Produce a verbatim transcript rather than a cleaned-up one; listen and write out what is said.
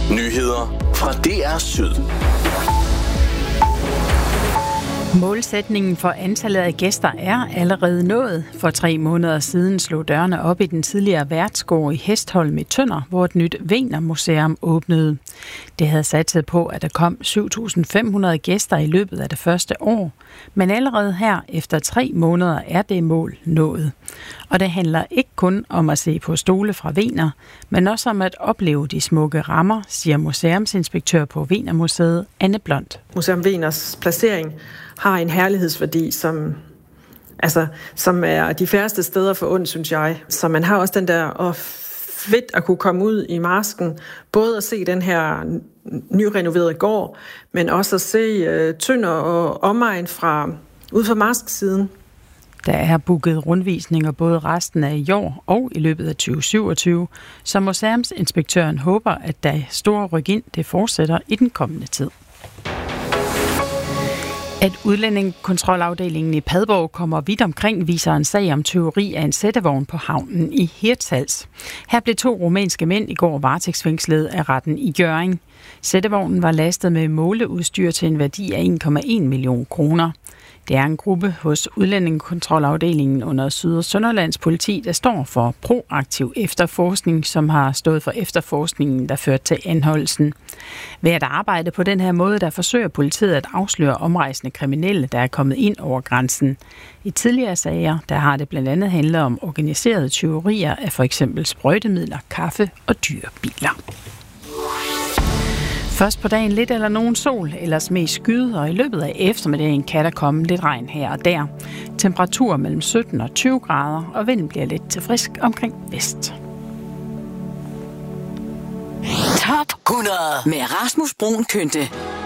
Nyheder fra D R Syd. Målsætningen for antallet af gæster er allerede nået. For tre måneder siden slog dørene op i den tidligere værtsgård i Hestholm i Tønder, hvor et nyt Wienermuseum åbnede. Det havde satset på, at der kom syv tusind fem hundrede gæster i løbet af det første år. Men allerede her, efter tre måneder, er det mål nået. Og det handler ikke kun om at se på stole fra Wiener, men også om at opleve de smukke rammer, siger museumsinspektør på Wienermuseet, Anne Blond. Museum Wieners placering har en herlighedsværdi, som, altså, som er de færreste steder for ondt, synes jeg. Så man har også den der åh, fedt at kunne komme ud i marsken, både at se den her nyrenoverede gård, men også at se uh, Tønder og omegn fra ud fra marsksiden. Der er booket rundvisninger både resten af i år og i løbet af tyve syvogtyve, så museumsinspektøren håber, at der store ryk ind, det fortsætter i den kommende tid. At udlændingekontrolafdelingen i Padborg kommer vidt omkring, viser en sag om tyveri af en sættevogn på havnen i Hirtshals. Her blev to rumænske mænd i går varetægtsfængslet af retten i Hjørring. Sættevognen var lastet med måleudstyr til en værdi af en komma en million kroner. Det er en gruppe hos udlændingekontrolafdelingen under Syd- og Sønderlands politi, der står for proaktiv efterforskning, som har stået for efterforskningen, der førte til anholdelsen. Ved at arbejde på den her måde, der forsøger politiet at afsløre omrejsende kriminelle, der er kommet ind over grænsen. I tidligere sager, der har det blandt andet handlet om organiserede tyverier af for eksempel sprøjtemidler, kaffe og dyre biler. Først på dagen lidt eller nogen sol, ellers mest skyde, og i løbet af eftermiddagen kan der komme lidt regn her og der. Temperatur mellem sytten og tyve grader, og vinden bliver lidt til frisk omkring vest. Top hundrede med Rasmus Bruun Kynte.